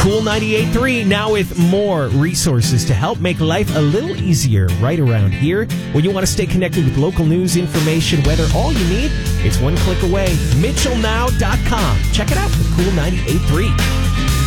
Cool 98.3 now with more resources to help make life a little easier right around here. When you want to stay connected with local news, information, weather, all you need, it's one click away. MitchellNow.com. Check it out with Cool 98.3.